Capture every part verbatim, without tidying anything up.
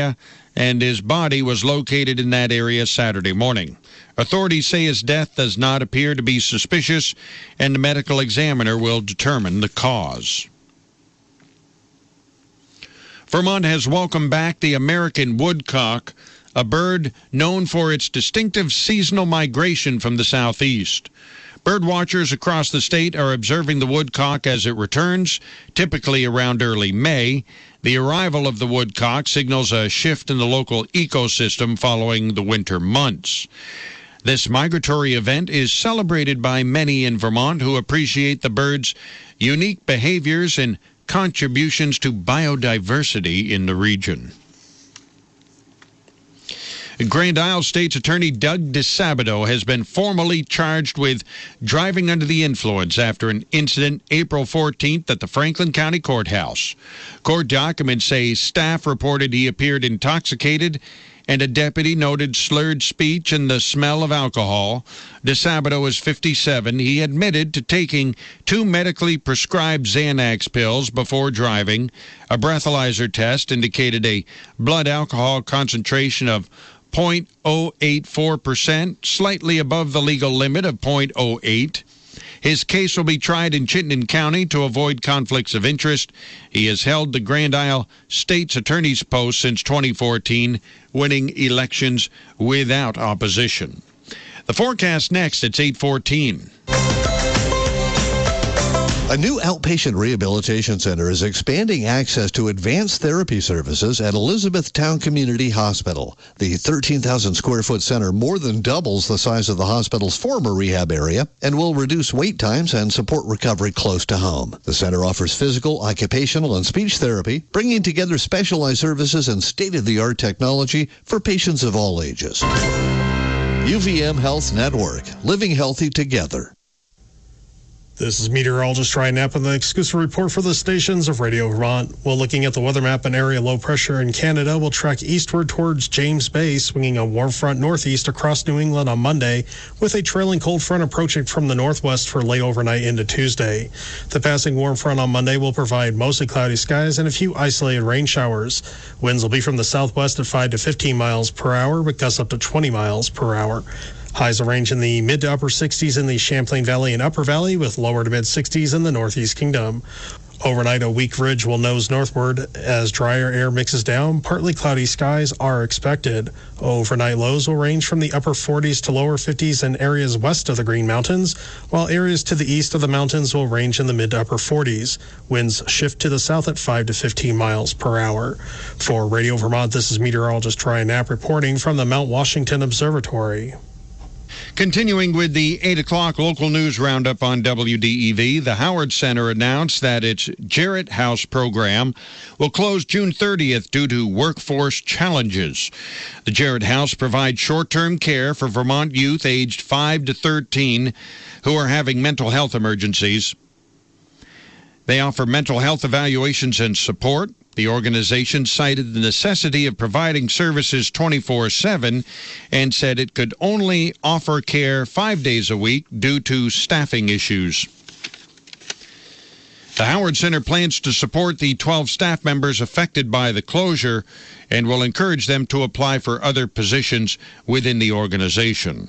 and his body was located in that area Saturday morning. Authorities say his death does not appear to be suspicious, and the medical examiner will determine the cause. Vermont has welcomed back the American woodcock, a bird known for its distinctive seasonal migration from the southeast. Bird watchers across the state are observing the woodcock as it returns, typically around early May. The arrival of the woodcock signals a shift in the local ecosystem following the winter months. This migratory event is celebrated by many in Vermont who appreciate the bird's unique behaviors and contributions to biodiversity in the region. Grand Isle State's Attorney Doug DeSabato has been formally charged with driving under the influence after an incident April fourteenth at the Franklin County Courthouse. Court documents say staff reported he appeared intoxicated, and a deputy noted slurred speech and the smell of alcohol. DeSabato is fifty-seven. He admitted to taking two medically prescribed Xanax pills before driving. A breathalyzer test indicated a blood alcohol concentration of zero point zero eight four percent, slightly above the legal limit of zero point zero eight. His case will be tried in Chittenden County to avoid conflicts of interest. He has held the Grand Isle State's attorney's post since twenty fourteen, winning elections without opposition. The forecast next, it's eight fourteen. A new outpatient rehabilitation center is expanding access to advanced therapy services at Elizabethtown Community Hospital. The thirteen thousand square foot center more than doubles the size of the hospital's former rehab area and will reduce wait times and support recovery close to home. The center offers physical, occupational, and speech therapy, bringing together specialized services and state-of-the-art technology for patients of all ages. U V M Health Network, living healthy together. This is meteorologist Ryan Knapp with an exclusive report for the stations of Radio Vermont. While looking at the weather map, an area low pressure in Canada will track eastward towards James Bay, swinging a warm front northeast across New England on Monday, with a trailing cold front approaching from the northwest for late overnight into Tuesday. The passing warm front on Monday will provide mostly cloudy skies and a few isolated rain showers. Winds will be from the southwest at five to fifteen miles per hour, with gusts up to twenty miles per hour. Highs will range in the mid to upper sixties in the Champlain Valley and Upper Valley, with lower to mid sixties in the Northeast Kingdom. Overnight, a weak ridge will nose northward as drier air mixes down. Partly cloudy skies are expected. Overnight lows will range from the upper forties to lower fifties in areas west of the Green Mountains, while areas to the east of the mountains will range in the mid to upper forties. Winds shift to the south at five to fifteen miles per hour. For Radio Vermont, this is meteorologist Ryan Knapp reporting from the Mount Washington Observatory. Continuing with the eight o'clock local news roundup on W D E V, the Howard Center announced that its Jarrett House program will close June thirtieth due to workforce challenges. The Jarrett House provides short-term care for Vermont youth aged five to thirteen who are having mental health emergencies. They offer mental health evaluations and support. The organization cited the necessity of providing services twenty-four seven and said it could only offer care five days a week due to staffing issues. The Howard Center plans to support the twelve staff members affected by the closure and will encourage them to apply for other positions within the organization.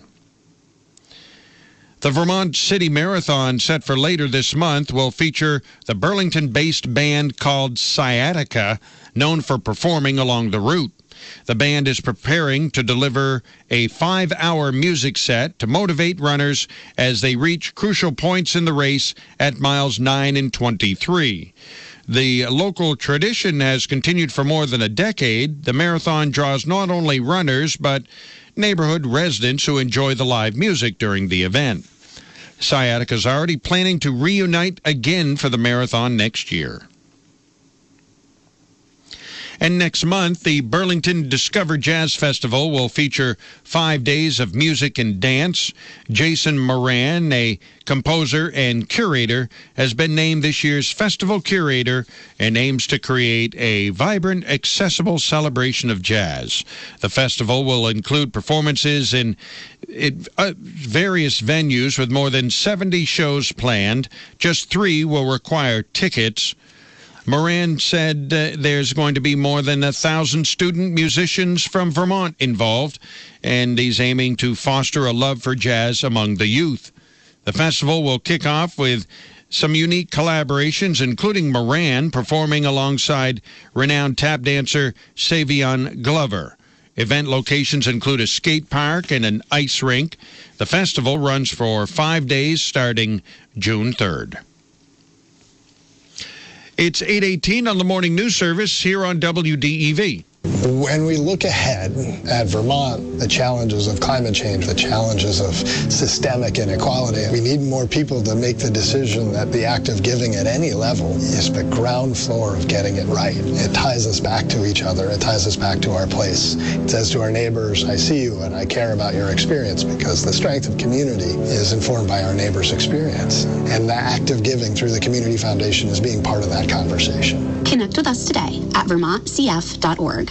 The Vermont City Marathon, set for later this month, will feature the Burlington-based band called Sciatica, known for performing along the route. The band is preparing to deliver a five-hour music set to motivate runners as they reach crucial points in the race at miles nine and twenty-three. The local tradition has continued for more than a decade. The marathon draws not only runners, but neighborhood residents who enjoy the live music during the event. Sciatica is already planning to reunite again for the marathon next year. And next month, the Burlington Discover Jazz Festival will feature five days of music and dance. Jason Moran, a composer and curator, has been named this year's festival curator and aims to create a vibrant, accessible celebration of jazz. The festival will include performances in it, uh, various venues with more than seventy shows planned. Just three will require tickets. Moran said uh, there's going to be more than a thousand student musicians from Vermont involved, and he's aiming to foster a love for jazz among the youth. The festival will kick off with some unique collaborations, including Moran performing alongside renowned tap dancer Savion Glover. Event locations include a skate park and an ice rink. The festival runs for five days starting June third. It's eight eighteen on the Morning News Service here on W D E V. When we look ahead at Vermont, the challenges of climate change, the challenges of systemic inequality, we need more people to make the decision that the act of giving at any level is the ground floor of getting it right. It ties us back to each other. It ties us back to our place. It says to our neighbors, I see you and I care about your experience, because the strength of community is informed by our neighbors' experience. And the act of giving through the Community Foundation is being part of that conversation. Connect with us today at vermont c f dot org.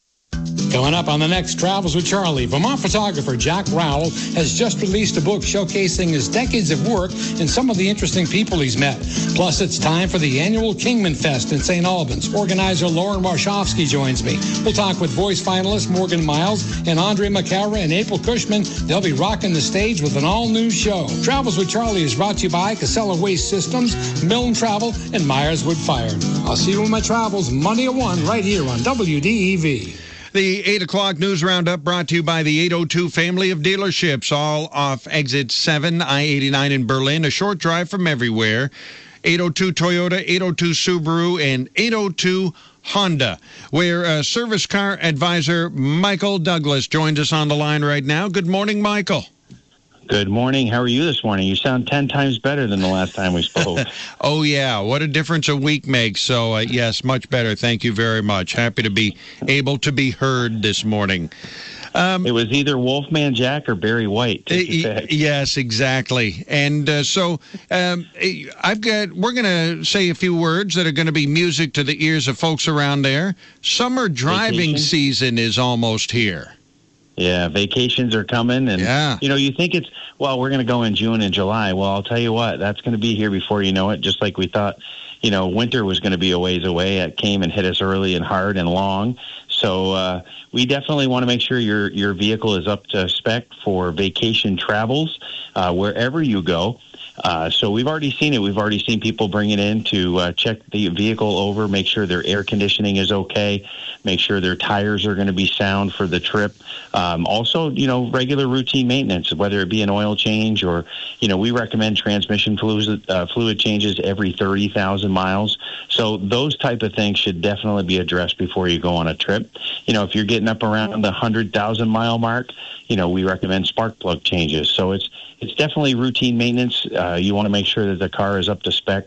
Coming up on the next Travels with Charlie, Vermont photographer Jack Rowell has just released a book showcasing his decades of work and some of the interesting people he's met. Plus, it's time for the annual Kingman Fest in Saint Albans. Organizer Lauren Warshofsky joins me. We'll talk with voice finalist Morgan Miles and Andre McCara and April Cushman. They'll be rocking the stage with an all-new show. Travels with Charlie is brought to you by Casella Waste Systems, Milne Travel, and Myers Wood Fire. I'll see you on my travels Monday at one right here on W D E V. The eight o'clock news roundup brought to you by the eight oh two family of dealerships, all off exit seven, I eighty-nine in Berlin, a short drive from everywhere. eight oh two Toyota, eight oh two Subaru, and eight oh two Honda, where uh, service car advisor Michael Douglas joins us on the line right now. Good morning, Michael. Good morning. How are you this morning? You sound ten times better than the last time we spoke. Oh, yeah. What a difference a week makes. So, uh, yes, much better. Thank you very much. Happy to be able to be heard this morning. Um, it was either Wolfman Jack or Barry White. Uh, yes, exactly. And uh, so um, I've got. We're going to say a few words that are going to be music to the ears of folks around there. Summer driving Vacation. season is almost here. Yeah, vacations are coming, and yeah. you know, you think it's, well, we're going to go in June and July. Well, I'll tell you what, that's going to be here before you know it, just like we thought, you know, winter was going to be a ways away. It came and hit us early and hard and long. So uh, we definitely want to make sure your, your vehicle is up to spec for vacation travels uh, wherever you go. Uh, so we've already seen it. We've already seen people bring it in to uh, check the vehicle over, make sure their air conditioning is okay, make sure their tires are going to be sound for the trip. Um, also, you know, regular routine maintenance, whether it be an oil change or, you know, we recommend transmission fluid, uh, fluid changes every thirty thousand miles. So those type of things should definitely be addressed before you go on a trip. You know, if you're getting up around the one hundred thousand mile mark, you know, we recommend spark plug changes. So it's it's definitely routine maintenance. Uh, you want to make sure that the car is up to spec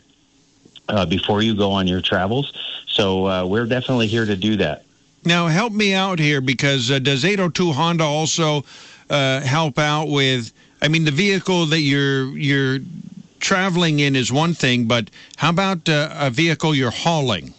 uh, before you go on your travels. So uh, we're definitely here to do that. Now, help me out here, because uh, does eight oh two Honda also uh, help out with, I mean, the vehicle that you're you're traveling in is one thing, but how about uh, a vehicle you're hauling?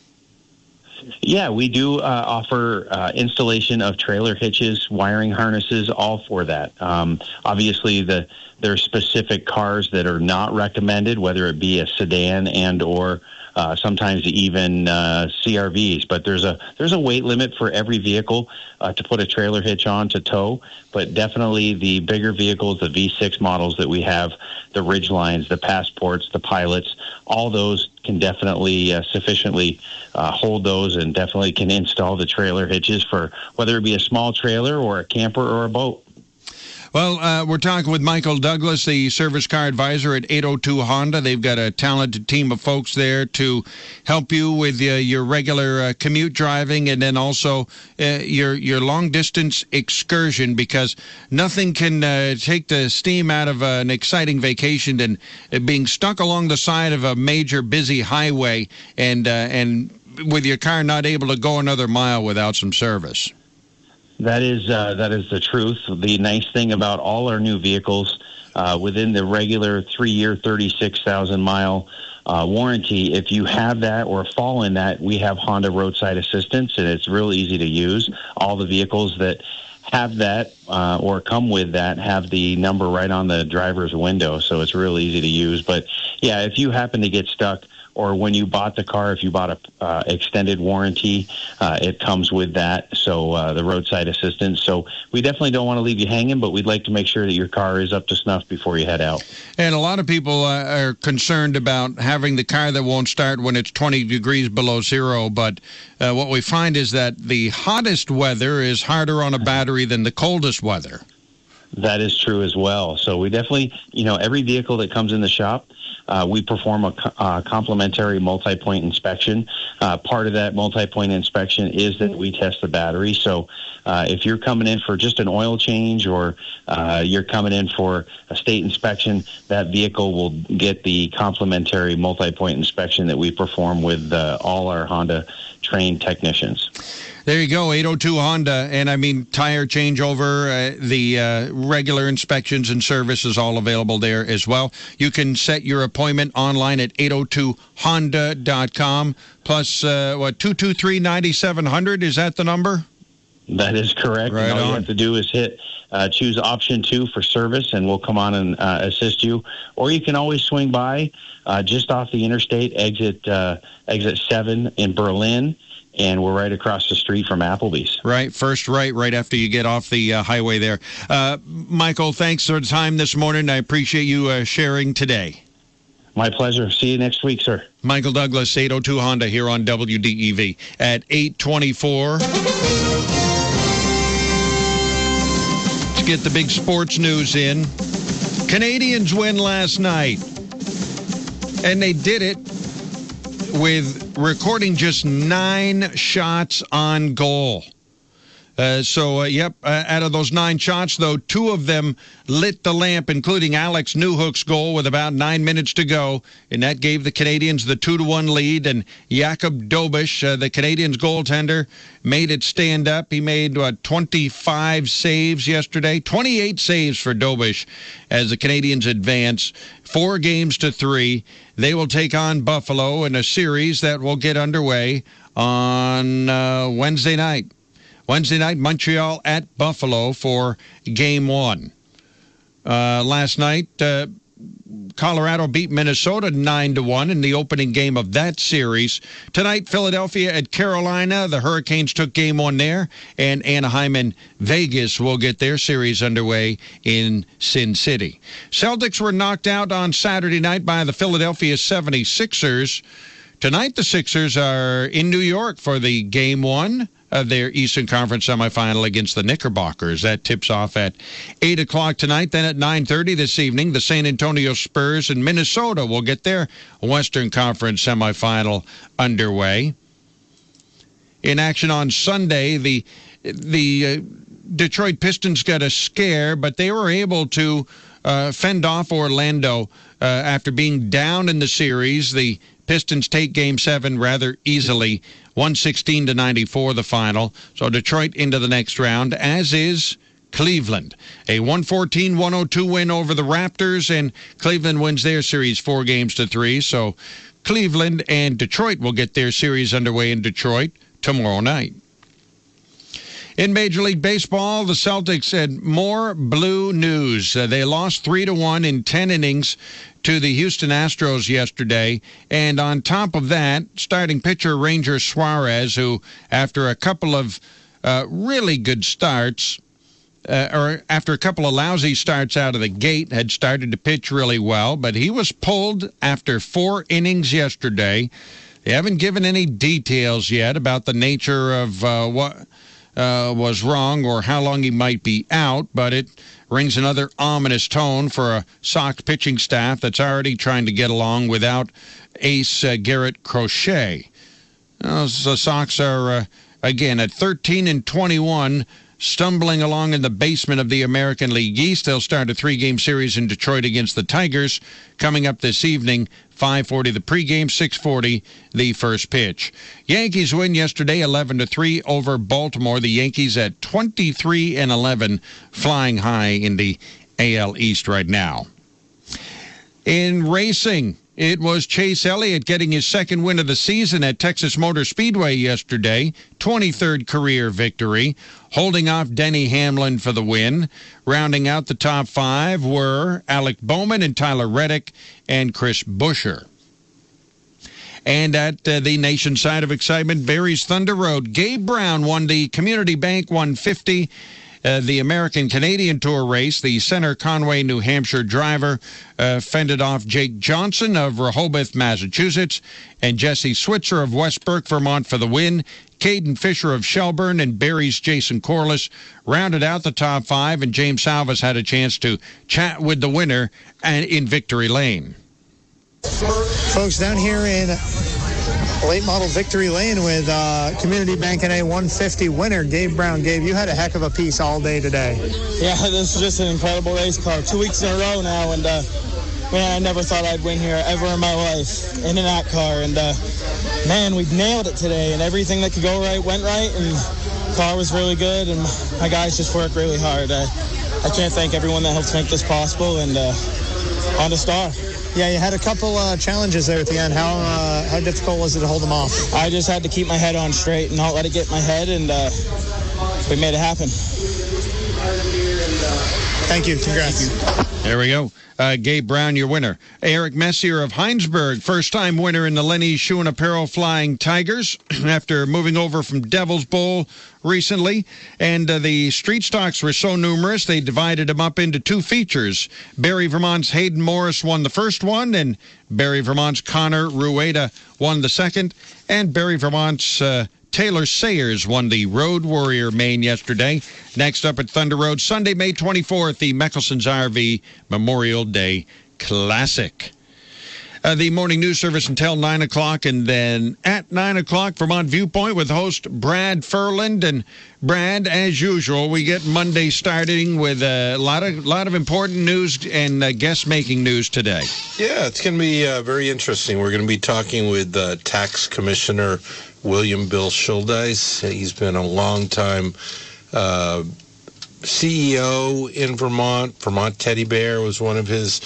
Yeah, we do uh, offer uh, installation of trailer hitches, wiring harnesses, all for that. Um, obviously, the there are specific cars that are not recommended, whether it be a sedan and or uh, sometimes even uh, C R Vs. But there's a there's a weight limit for every vehicle uh, to put a trailer hitch on to tow. But definitely the bigger vehicles, the V six models that we have, the Ridgelines, the Passports, the Pilots, all those can definitely uh, sufficiently uh, hold those, and definitely can install the trailer hitches for whether it be a small trailer or a camper or a boat. Well, uh, we're talking with Michael Douglas, the service car advisor at eight oh two Honda. They've got a talented team of folks there to help you with uh, your regular uh, commute driving, and then also uh, your your long distance excursion, because nothing can uh, take the steam out of uh, an exciting vacation than uh, being stuck along the side of a major busy highway and uh, and with your car not able to go another mile without some service. That is uh, that is the truth. The nice thing about all our new vehicles, uh, within the regular three-year, thirty-six thousand mile uh, warranty, if you have that or fall in that, we have Honda roadside assistance, and it's real easy to use. All the vehicles that have that uh, or come with that have the number right on the driver's window, so it's real easy to use. But yeah, if you happen to get stuck, or when you bought the car, if you bought a uh, extended warranty, uh, it comes with that. So uh, the roadside assistance. So we definitely don't want to leave you hanging, but we'd like to make sure that your car is up to snuff before you head out. And a lot of people uh, are concerned about having the car that won't start when it's twenty degrees below zero. But uh, what we find is that the hottest weather is harder on a battery than the coldest weather. That is true as well. So we definitely, you know, every vehicle that comes in the shop, uh, we perform a uh, complimentary multi-point inspection. Uh, part of that multi-point inspection is that we test the battery. So uh, if you're coming in for just an oil change, or uh, you're coming in for a state inspection, that vehicle will get the complimentary multi-point inspection that we perform with uh, all our Honda trained technicians. There you go, eight oh two Honda. And, I mean, tire changeover, uh, the uh, regular inspections and service is all available there as well. You can set your appointment online at eight oh two honda dot com. Plus, uh, what, two two three, nine seven hundred, is that the number? That is correct. Right and all on. you have to do is hit uh, choose option two for service, and we'll come on and uh, assist you. Or you can always swing by uh, just off the interstate, exit uh, exit seven in Berlin, and we're right across the street from Applebee's. Right, first right, right after you get off the uh, highway there. Uh, Michael, thanks for the time this morning. I appreciate you uh, sharing today. My pleasure. See you next week, sir. Michael Douglas, eight oh two Honda here on W D E V at eight twenty-four. Let's get the big sports news in. Canadians win last night, and they did it with recording just nine shots on goal. Uh, so, uh, yep, uh, out of those nine shots, though, two of them lit the lamp, including Alex Newhook's goal with about nine minutes to go, and that gave the Canadians the two to one lead. And Jakub Dobiš, uh, the Canadians goaltender, made it stand up. He made, what, twenty-five saves yesterday? twenty-eight saves for Dobiš as the Canadians advance four games to three. They will take on Buffalo in a series that will get underway on uh, Wednesday night. Wednesday night, Montreal at Buffalo for game one. Uh, last night, uh, Colorado beat Minnesota nine to one in the opening game of that series. Tonight, Philadelphia at Carolina. The Hurricanes took game one there, and Anaheim and Vegas will get their series underway in Sin City. Celtics were knocked out on Saturday night by the Philadelphia seventy-sixers. Tonight, the Sixers are in New York for the game one of their Eastern Conference semifinal against the Knickerbockers. That tips off at eight o'clock tonight. Then at nine thirty this evening, the San Antonio Spurs and Minnesota will get their Western Conference semifinal underway. In action on Sunday, the the uh, Detroit Pistons got a scare, but they were able to uh, fend off Orlando uh, after being down in the series. The Pistons take Game seven rather easily, one sixteen to ninety-four the final. So Detroit into the next round, as is Cleveland. A one fourteen one oh two win over the Raptors, and Cleveland wins their series four games to three. So Cleveland and Detroit will get their series underway in Detroit tomorrow night. In Major League Baseball, the Celtics had more blue news. Uh, they lost three to one in ten innings to the Houston Astros yesterday. And on top of that, starting pitcher Ranger Suarez, who after a couple of uh, really good starts, uh, or after a couple of lousy starts out of the gate, had started to pitch really well, but he was pulled after four innings yesterday. They haven't given any details yet about the nature of uh, what uh, was wrong or how long he might be out, but it rings another ominous tone for a Sox pitching staff that's already trying to get along without ace uh, Garrett Crochet. Uh, the Sox are, uh, again, at thirteen and twenty-one, stumbling along in the basement of the American League East. They'll start a three-game series in Detroit against the Tigers coming up this evening. five forty the pregame, six forty the first pitch. Yankees win yesterday eleven to three over Baltimore. The Yankees at twenty-three and eleven, flying high in the A L East right now. In racing, it was Chase Elliott getting his second win of the season at Texas Motor Speedway yesterday, twenty-third career victory, holding off Denny Hamlin for the win. Rounding out the top five were Alec Bowman and Tyler Reddick and Chris Buescher. And at uh, the nation side of excitement, Barrie's Thunder Road, Gabe Brown won the Community Bank one fifty. Uh, the American Canadian Tour race, the Center Conway, New Hampshire driver uh, fended off Jake Johnson of Rehoboth, Massachusetts, and Jesse Switzer of West Burke, Vermont for the win. Caden Fisher of Shelburne and Barrie's Jason Corliss rounded out the top five, and James Salvas had a chance to chat with the winner and in Victory Lane. Folks, down here in late model Victory Lane with uh, Community Bank N A one fifty winner, Gabe Brown. Gabe, you had a heck of a piece all day today. Yeah, this is just an incredible race car. Two weeks in a row now, and uh, man, I never thought I'd win here ever in my life in an A T car. And uh, man, we nailed it today, and everything that could go right went right, and the car was really good, and my guys just worked really hard. I, I can't thank everyone that helped make this possible, and uh, on to Star. Yeah, you had a couple uh, challenges there at the end. How uh, how difficult was it to hold them off? I just had to keep my head on straight and not let it get in my head, and uh, we made it happen. Thank you. Congrats. Thank you. There we go. Uh, Gabe Brown, your winner. Eric Messier of Heinsberg, first-time winner in the Lenny Shoe and Apparel Flying Tigers after moving over from Devil's Bowl recently. And uh, the street stocks were so numerous, they divided them up into two features. Barrie, Vermont's Hayden Morris won the first one, and Barrie, Vermont's Connor Rueda won the second. And Barrie, Vermont's Uh, Taylor Sayers won the Road Warrior main yesterday. Next up at Thunder Road, Sunday, May twenty-fourth, the Meckelson's R V Memorial Day Classic. Uh, the morning news service until nine o'clock, and then at nine o'clock, Vermont Viewpoint with host Brad Furland. And Brad, as usual, we get Monday starting with a lot of lot of important news and uh, guest-making news today. Yeah, it's going to be uh, very interesting. We're going to be talking with uh, Tax Commissioner William Bill Schuldeis. He's been a long time uh, C E O in Vermont. Vermont Teddy Bear was one of his,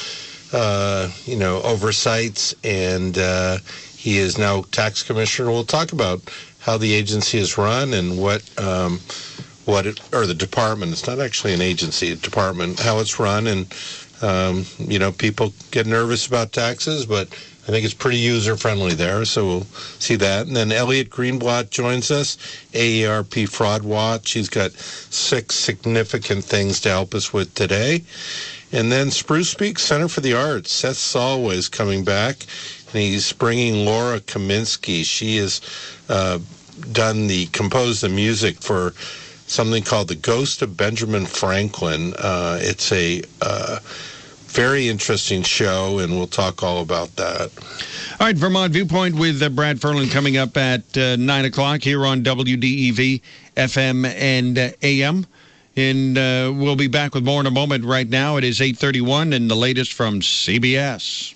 uh, you know, oversights, and uh, he is now tax commissioner. We'll talk about how the agency is run and what, um, what it, or the department. It's not actually an agency, a department. How it's run, and um, you know, people get nervous about taxes, but I think it's pretty user-friendly there, so we'll see that. And then Elliot Greenblatt joins us, A A R P Fraud Watch. He's got six significant things to help us with today. And then Spruce Peak Center for the Arts. Seth Salwa is coming back, and he's bringing Laura Kaminsky. She has uh, done the, composed the music for something called The Ghost of Benjamin Franklin. Uh, it's a... Uh, Very interesting show, and we'll talk all about that. All right, Vermont Viewpoint with uh, Brad Furlan coming up at uh, nine o'clock here on W D E V, F M, and uh, A M. And uh, we'll be back with more in a moment. Right now, it is eight thirty-one, and the latest from C B S.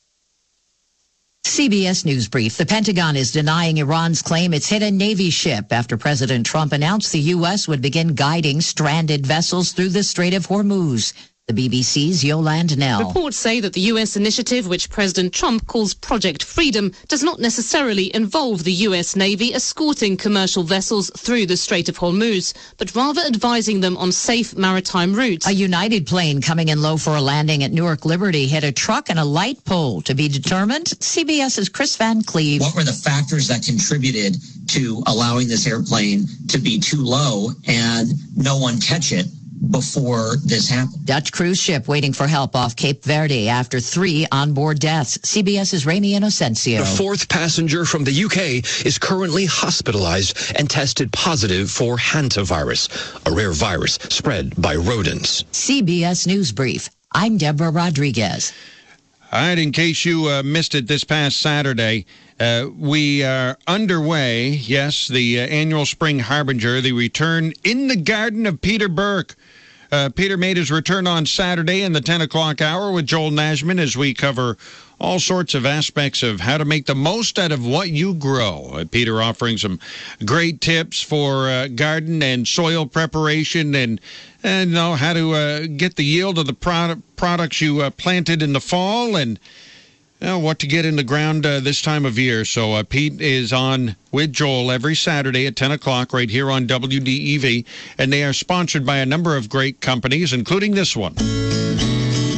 C B S News Brief. The Pentagon is denying Iran's claim it's hit a Navy ship after President Trump announced the U S would begin guiding stranded vessels through the Strait of Hormuz. The B B C's Yolande Nell. Reports say that the U S initiative, which President Trump calls Project Freedom, does not necessarily involve the U S Navy escorting commercial vessels through the Strait of Hormuz, but rather advising them on safe maritime routes. A United plane coming in low for a landing at Newark Liberty hit a truck and a light pole. To be determined, CBS's Chris Van Cleve. What were the factors that contributed to allowing this airplane to be too low and no one catch it before this happened? Dutch cruise ship waiting for help off Cape Verde after three onboard deaths. CBS's Ramy Inocencio. The fourth passenger from the U K is currently hospitalized and tested positive for hantavirus, a rare virus spread by rodents. C B S News Brief. I'm Deborah Rodriguez. All right, in case you uh, missed it this past Saturday, uh, we are underway, yes, the uh, annual Spring Harbinger, the return in the garden of Peter Burke. Uh, Peter made his return on Saturday in the ten o'clock hour with Joel Nashman as we cover all sorts of aspects of how to make the most out of what you grow. Uh, Peter offering some great tips for uh, garden and soil preparation and, and you know, how to uh, get the yield of the product, products you uh, planted in the fall and you know, what to get in the ground uh, this time of year. So uh, Pete is on with Joel every Saturday at ten o'clock right here on W D E V, and they are sponsored by a number of great companies, including this one.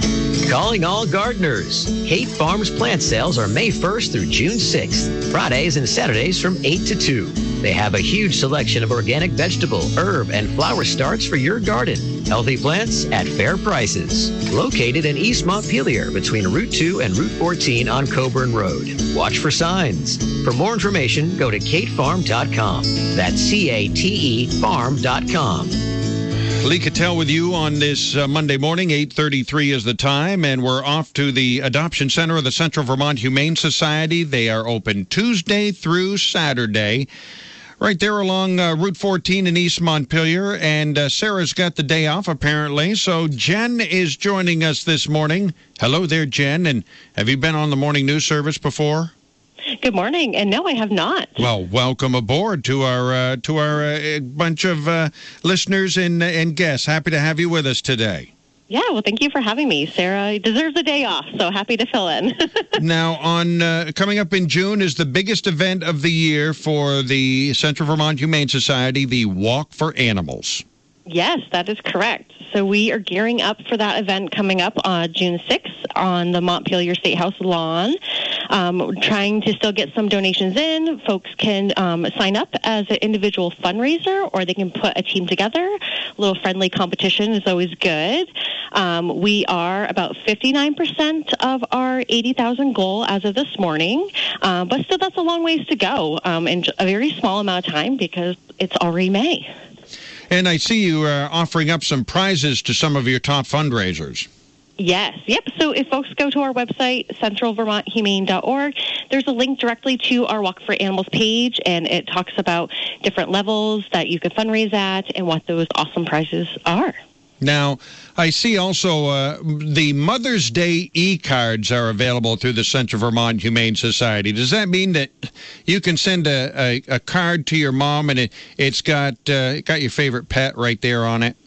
Calling all gardeners. Kate Farms plant sales are May first through June sixth. Fridays and Saturdays from eight to two. They have a huge selection of organic vegetable, herb, and flower starts for your garden. Healthy plants at fair prices. Located in East Montpelier between Route two and Route fourteen on Coburn Road. Watch for signs. For more information, go to kate farm dot com. That's C A T E farm dot com. Lee Cattell with you on this uh, Monday morning. eight thirty-three is the time, and we're off to the Adoption Center of the Central Vermont Humane Society. They are open Tuesday through Saturday, right there along uh, Route fourteen in East Montpelier. And uh, Sarah's got the day off, apparently. So Jen is joining us this morning. Hello there, Jen. And have you been on the morning news service before? Good morning, and no, I have not. Well, welcome aboard to our uh, to our uh, bunch of uh, listeners and and guests. Happy to have you with us today. Yeah, well, thank you for having me. Sarah deserves a day off, so happy to fill in. Now, on uh, coming up in June is the biggest event of the year for the Central Vermont Humane Society, the Walk for Animals. Yes, that is correct. So we are gearing up for that event coming up on June sixth on the Montpelier State House lawn. Um, we're trying to still get some donations in. Folks can um, sign up as an individual fundraiser, or they can put a team together. A little friendly competition is always good. Um, we are about fifty-nine percent of our eighty thousand goal as of this morning, uh, but still that's a long ways to go um, in a very small amount of time because it's already May. And I see you are offering up some prizes to some of your top fundraisers. Yes. Yep. So if folks go to our website, central vermont humane dot org, there's a link directly to our Walk for Animals page, and it talks about different levels that you could fundraise at and what those awesome prizes are. Now, I see also uh, the Mother's Day e-cards are available through the Central Vermont Humane Society. Does that mean that you can send a, a, a card to your mom and it, it's got uh, got your favorite pet right there on it?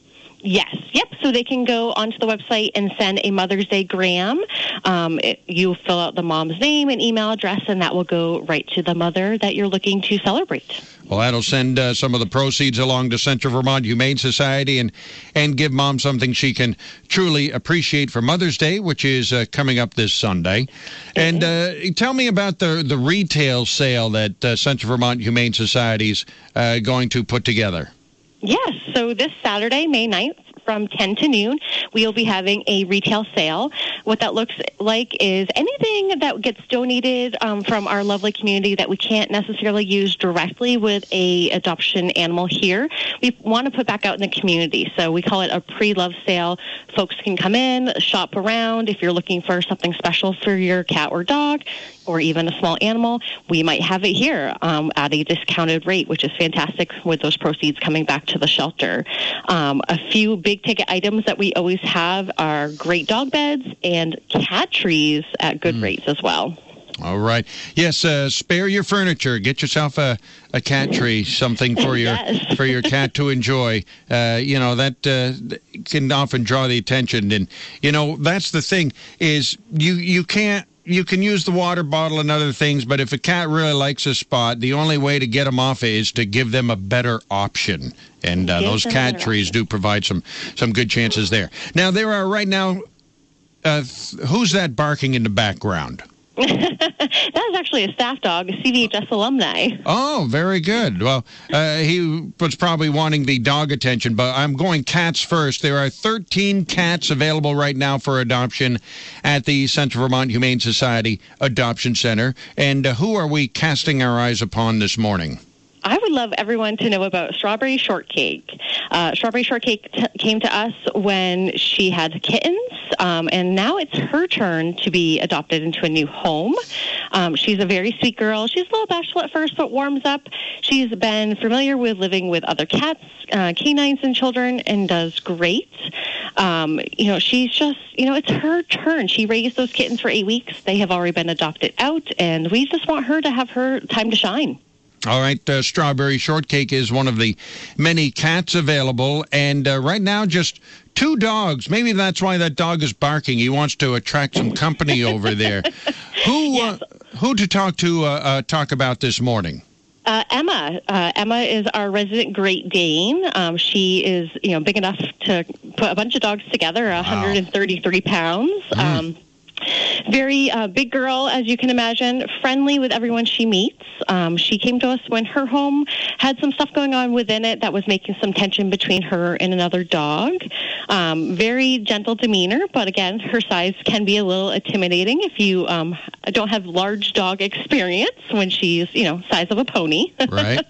Yes. Yep. So they can go onto the website and send a Mother's Day gram. Um, it, you fill out the mom's name and email address, and that will go right to the mother that you're looking to celebrate. Well, that'll send uh, some of the proceeds along to Central Vermont Humane Society and, and give Mom something she can truly appreciate for Mother's Day, which is uh, coming up this Sunday. And uh, tell me about the, the retail sale that uh, Central Vermont Humane Society is uh, going to put together. Yes. So this Saturday, May ninth, from ten to noon, we'll be having a retail sale. What that looks like is anything that gets donated um, from our lovely community that we can't necessarily use directly with a adoption animal here, we want to put back out in the community. So we call it a pre-love sale. Folks can come in, shop around. If you're looking for something special for your cat or dog, or even a small animal, we might have it here um, at a discounted rate, which is fantastic with those proceeds coming back to the shelter. Um, a few big ticket items that we always have are great dog beds and cat trees at good mm. rates as well. All right. Yes, uh, spare your furniture. Get yourself a, a cat tree, something for your yes. for your cat to enjoy. Uh, you know, that uh, can often draw the attention. And, you know, that's the thing is you, you can't, you can use the water bottle and other things, but if a cat really likes a spot, the only way to get them off it is to give them a better option. And uh, those cat trees option. do provide some, some good chances there. Now, there are right now, uh, who's that barking in the background? That is actually a staff dog, a C V H S alumni. Oh, very good. Well, uh, he was probably wanting the dog attention, but I'm going cats first. There are thirteen cats available right now for adoption at the Central Vermont Humane Society Adoption Center. And uh, who are we casting our eyes upon this morning? I would love everyone to know about Strawberry Shortcake. Uh, Strawberry Shortcake t- came to us when she had kittens, um, and now it's her turn to be adopted into a new home. Um, she's a very sweet girl. She's a little bashful at first, but warms up. She's been familiar with living with other cats, uh, canines, and children, and does great. Um, you know, she's just, you know, it's her turn. She raised those kittens for eight weeks. They have already been adopted out, and we just want her to have her time to shine. All right, uh, Strawberry Shortcake is one of the many cats available, and uh, right now just two dogs. Maybe that's why that dog is barking. He wants to attract some company over there. Who yes. uh, who to talk to uh, uh, talk about this morning? Uh, Emma. Uh, Emma is our resident Great Dane. Um, she is, you know, big enough to put a bunch of dogs together, one hundred thirty-three pounds. Mm. Um, very uh, big girl, as you can imagine, friendly with everyone she meets. Um, she came to us when her home had some stuff going on within it that was making some tension between her and another dog. Um, very gentle demeanor, but again, her size can be a little intimidating if you um, don't have large dog experience when she's, you know, size of a pony. Right.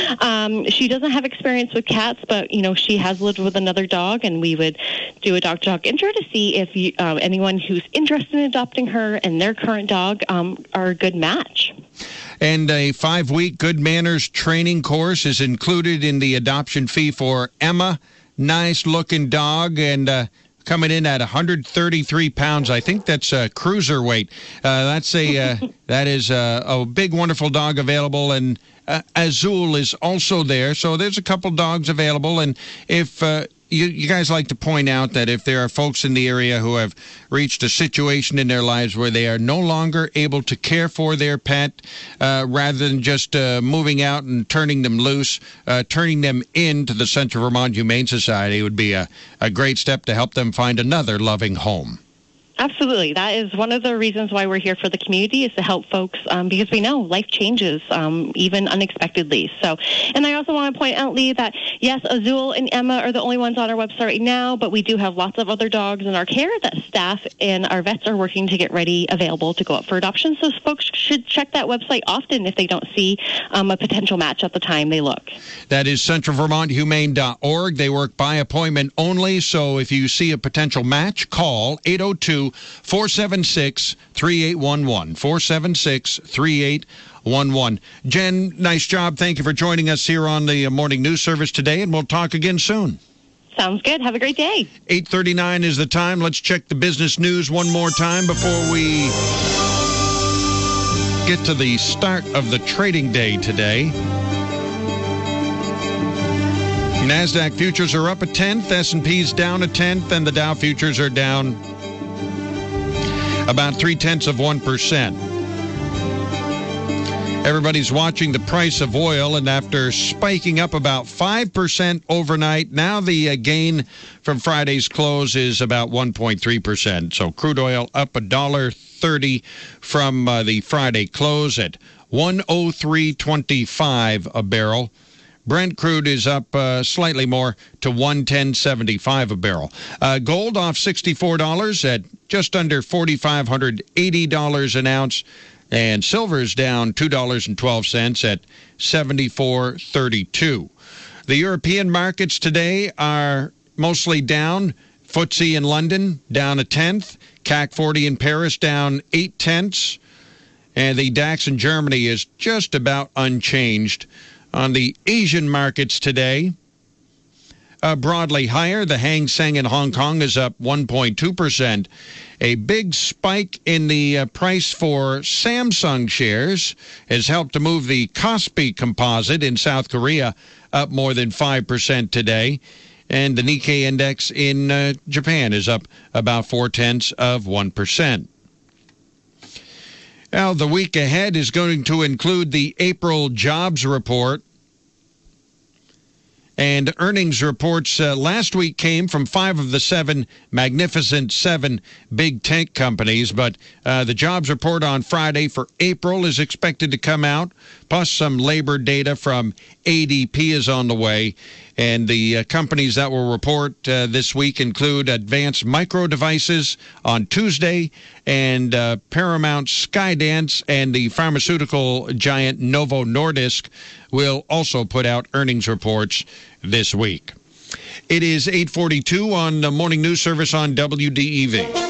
um, she doesn't have experience with cats, but, you know, she has lived with another dog, and we would do a dog-to-dog intro to see if you, uh, anyone who's interested in adopting her and their current dog um, are a good match. And a five-week Good Manners training course is included in the adoption fee for Emma. Nice-looking dog, and uh, coming in at one hundred thirty-three pounds. I think that's a cruiserweight. Uh, that's a uh, that is a, a big, wonderful dog available, and uh, Azul is also there. So there's a couple dogs available, and if uh, you, you guys like to point out that if there are folks in the area who have reached a situation in their lives where they are no longer able to care for their pet, uh, rather than just uh, moving out and turning them loose, uh, turning them into the Central Vermont Humane Society would be a, a great step to help them find another loving home. Absolutely. That is one of the reasons why we're here for the community, is to help folks, um, because we know life changes, um, even unexpectedly. So, and I also want to point out, Lee, that yes, Azul and Emma are the only ones on our website right now, but we do have lots of other dogs in our care that staff and our vets are working to get ready, available to go up for adoption. So folks should check that website often if they don't see um, a potential match at the time they look. That is central vermont humane dot org. They work by appointment only, so if you see a potential match, call eight oh two, four seven six, three eight one one, four seven six, three eight one one. Jen, nice job. Thank you for joining us here on the Morning News Service today, and we'll talk again soon. Sounds good. Have a great day. eight thirty-nine is the time. Let's check the business news one more time before we get to the start of the trading day today. NASDAQ futures are up a tenth, S and P's down a tenth, and the Dow futures are down about three-tenths of one percent. Everybody's watching the price of oil, and after spiking up about five percent overnight, now the uh, gain from Friday's close is about one point three percent. So crude oil up one dollar and thirty cents from uh, the Friday close at one oh three twenty-five a barrel. Brent crude is up uh, slightly more to one ten seventy-five a barrel. Uh, gold off sixty-four dollars at just under four thousand five hundred eighty dollars an ounce. And silver's down two dollars and twelve cents at seventy-four thirty-two. The European markets today are mostly down. F T S E in London down a tenth. C A C forty in Paris down eight tenths. And the DAX in Germany is just about unchanged. On the Asian markets today, uh, broadly higher. The Hang Seng in Hong Kong is up one point two percent. A big spike in the uh, price for Samsung shares has helped to move the Kospi Composite in South Korea up more than five percent today. And the Nikkei index in uh, Japan is up about four-tenths of one percent. Now, the week ahead is going to include the April jobs report. And earnings reports uh, last week came from five of the seven magnificent seven big tech companies. But uh, the jobs report on Friday for April is expected to come out. Plus some labor data from A D P is on the way. And the uh, companies that will report uh, this week include Advanced Micro Devices on Tuesday, and uh, Paramount Skydance and the pharmaceutical giant Novo Nordisk will also put out earnings reports this week. It is eight forty-two on the Morning News Service on W D E V.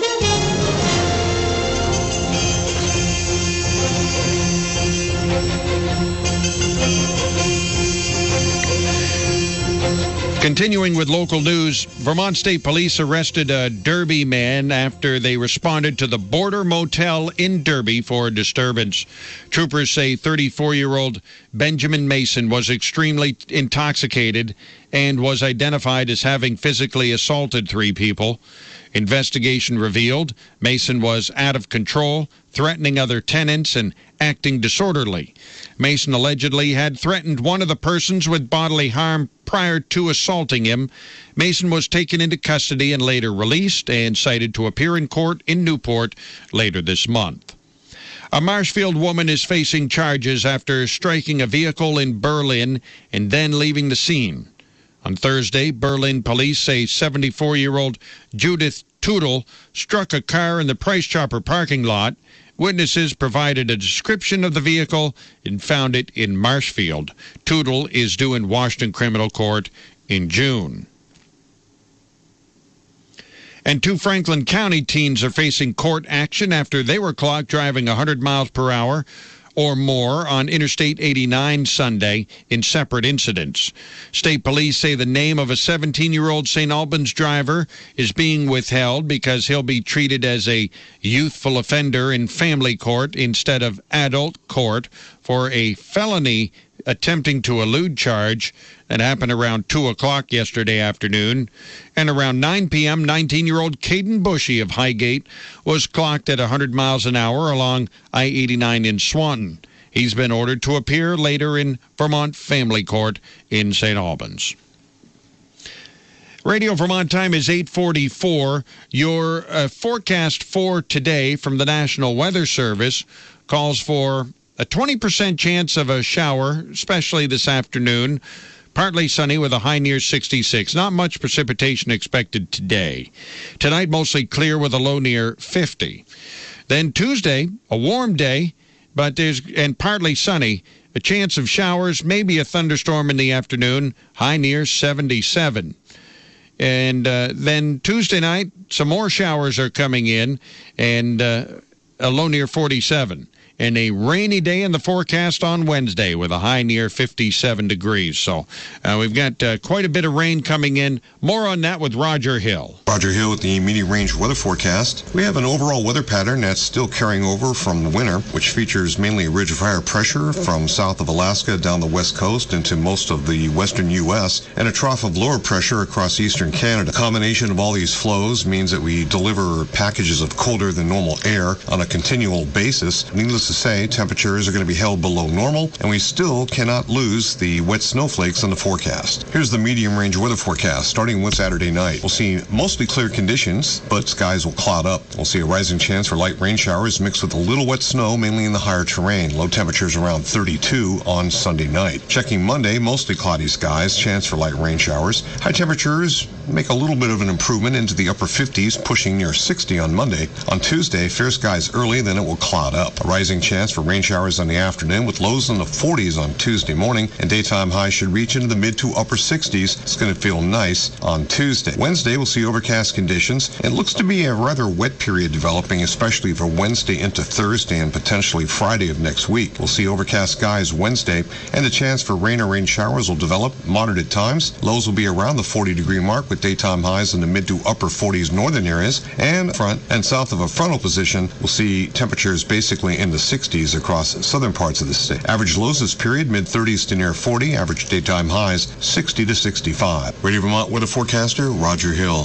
Continuing with local news, Vermont State Police arrested a Derby man after they responded to the Border Motel in Derby for a disturbance. Troopers say thirty-four-year-old Benjamin Mason was extremely intoxicated and was identified as having physically assaulted three people. Investigation revealed Mason was out of control, threatening other tenants and acting disorderly. Mason allegedly had threatened one of the persons with bodily harm prior to assaulting him. Mason was taken into custody and later released and cited to appear in court in Newport later this month. A Marshfield woman is facing charges after striking a vehicle in Berlin and then leaving the scene. On Thursday, Berlin police say seventy-four-year-old Judith Tudel struck a car in the Price Chopper parking lot. Witnesses provided a description of the vehicle and found it in Marshfield. Tudel is due in Washington Criminal Court in June. And two Franklin County teens are facing court action after they were clocked driving one hundred miles per hour or more on Interstate eighty-nine Sunday in separate incidents. State police say the name of a seventeen-year-old Saint Albans driver is being withheld because he'll be treated as a youthful offender in family court instead of adult court for a felony attempting to elude charge that happened around two o'clock yesterday afternoon. And around nine p.m., nineteen-year-old Caden Bushy of Highgate was clocked at one hundred miles an hour along I eighty-nine in Swanton. He's been ordered to appear later in Vermont Family Court in Saint Albans. Radio Vermont time is eight forty-four. Your uh, forecast for today from the National Weather Service calls for a twenty percent chance of a shower, especially this afternoon. Partly sunny with a high near sixty-six. Not much precipitation expected today. Tonight, mostly clear with a low near fifty. Then Tuesday, a warm day, but there's and partly sunny. A chance of showers, maybe a thunderstorm in the afternoon. High near seventy-seven. And uh, then Tuesday night, some more showers are coming in, and uh, a low near forty-seven. And a rainy day in the forecast on Wednesday with a high near fifty-seven degrees. So uh, we've got uh, quite a bit of rain coming in. More on that with Roger Hill. Roger Hill with the medium range weather forecast. We have an overall weather pattern that's still carrying over from the winter, which features mainly a ridge of higher pressure from south of Alaska down the west coast into most of the western U S and a trough of lower pressure across eastern Canada. A combination of all these flows means that we deliver packages of colder than normal air on a continual basis. Needless to say, temperatures are going to be held below normal, and we still cannot lose the wet snowflakes on the forecast. Here's the medium range weather forecast. Starting with Saturday night, we'll see mostly clear conditions, but skies will cloud up. We'll see a rising chance for light rain showers mixed with a little wet snow, mainly in the higher terrain. Low temperatures around thirty-two on Sunday night. Checking Monday, mostly cloudy skies, chance for light rain showers. High temperatures make a little bit of an improvement into the upper fifties, pushing near sixty on Monday. On Tuesday, fair skies early, then it will cloud up. A rising chance for rain showers in the afternoon with lows in the forties on Tuesday morning, and daytime highs should reach into the mid to upper sixties. It's going to feel nice on Tuesday. Wednesday, we'll see overcast conditions. It looks to be a rather wet period developing, especially for Wednesday into Thursday and potentially Friday of next week. We'll see overcast skies Wednesday, and the chance for rain or rain showers will develop moderate at times. Lows will be around the forty degree mark with daytime highs in the mid to upper forties northern areas, and front and south of a frontal position, we'll see temperatures basically in the sixties across southern parts of the state. Average lows this period, mid thirties to near forty. Average daytime highs, sixty to sixty-five. Radio Vermont weather forecaster, Roger Hill.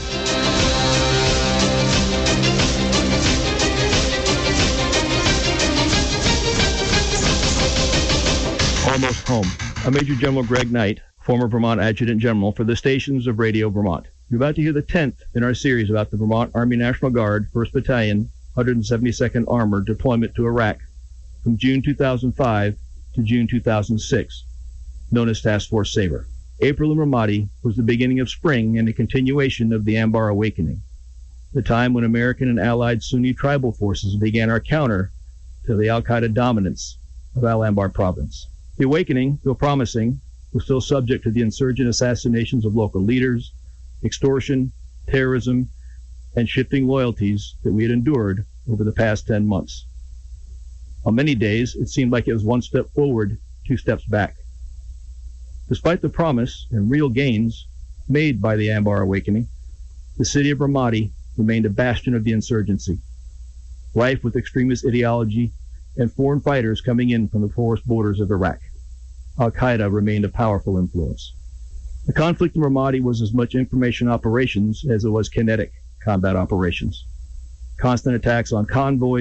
Almost home. I'm Major General Greg Knight, former Vermont Adjutant General for the stations of Radio Vermont. You're about to hear the tenth in our series about the Vermont Army National Guard, first Battalion, one hundred seventy-second Armored deployment to Iraq from June two thousand five to June two thousand six, known as Task Force Sabre. April in Ramadi was the beginning of spring and a continuation of the Anbar Awakening, the time when American and allied Sunni tribal forces began our counter to the al-Qaeda dominance of Al-Anbar province. The awakening, though promising, was still subject to the insurgent assassinations of local leaders, extortion, terrorism, and shifting loyalties that we had endured over the past ten months. On many days, it seemed like it was one step forward, two steps back. Despite the promise and real gains made by the Anbar Awakening, the city of Ramadi remained a bastion of the insurgency, rife with extremist ideology and foreign fighters coming in from the porous borders of Iraq. Al-Qaeda remained a powerful influence. The conflict in Ramadi was as much information operations as it was kinetic combat operations. Constant attacks on convoys,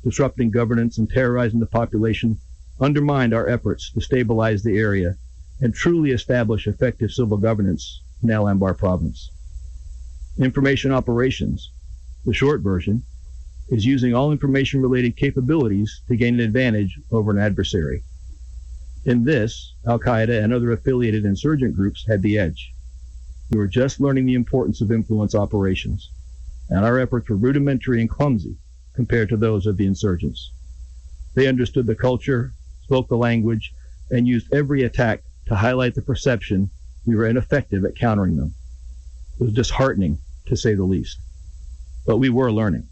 disrupting governance and terrorizing the population undermined our efforts to stabilize the area and truly establish effective civil governance in Al Anbar province. Information operations, the short version, is using all information-related capabilities to gain an advantage over an adversary. In this, Al-Qaeda and other affiliated insurgent groups had the edge. We were just learning the importance of influence operations, and our efforts were rudimentary and clumsy compared to those of the insurgents. They understood the culture, spoke the language, and used every attack to highlight the perception we were ineffective at countering them. It was disheartening, to say the least. But we were learning.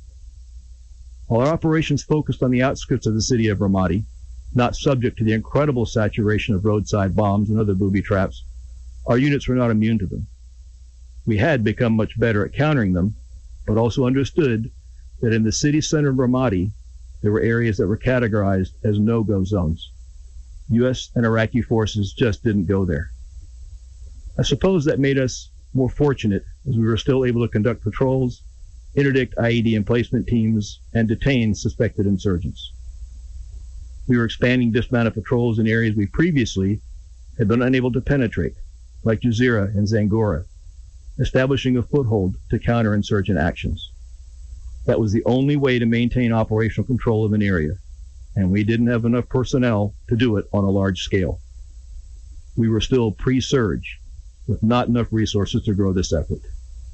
While our operations focused on the outskirts of the city of Ramadi, not subject to the incredible saturation of roadside bombs and other booby traps, our units were not immune to them. We had become much better at countering them, but also understood that in the city center of Ramadi, there were areas that were categorized as no-go zones. U S and Iraqi forces just didn't go there. I suppose that made us more fortunate as we were still able to conduct patrols, interdict I E D emplacement teams, and detain suspected insurgents. We were expanding dismounted patrols in areas we previously had been unable to penetrate, like Jazeera and Zangora, establishing a foothold to counter insurgent actions. That was the only way to maintain operational control of an area, and we didn't have enough personnel to do it on a large scale. We were still pre-surge, with not enough resources to grow this effort.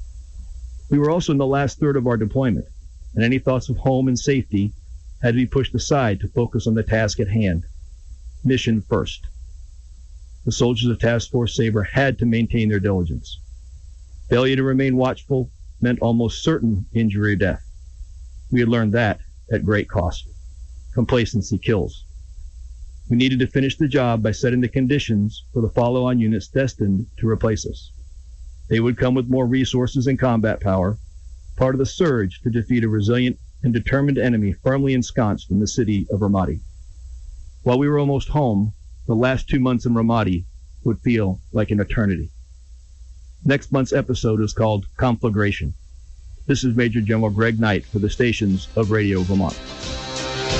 We were also in the last third of our deployment, and any thoughts of home and safety had to be pushed aside to focus on the task at hand. Mission first. The soldiers of Task Force Sabre had to maintain their diligence. Failure to remain watchful meant almost certain injury or death. We had learned that at great cost. Complacency kills. We needed to finish the job by setting the conditions for the follow-on units destined to replace us. They would come with more resources and combat power, part of the surge to defeat a resilient and determined enemy firmly ensconced in the city of Ramadi. While we were almost home, the last two months in Ramadi would feel like an eternity. Next month's episode is called Conflagration. This is Major General Greg Knight for the stations of Radio Vermont.